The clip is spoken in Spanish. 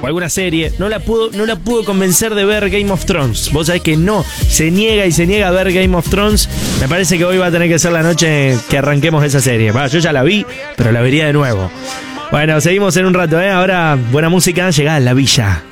alguna serie, no la pudo convencer de ver Game of Thrones. Vos sabés que no, se niega a ver Game of Thrones. Me parece que hoy va a tener que ser la noche que arranquemos esa serie. Yo ya la vi, pero la vería de nuevo. Bueno, seguimos en un rato, Ahora buena música, llegá a La Villa.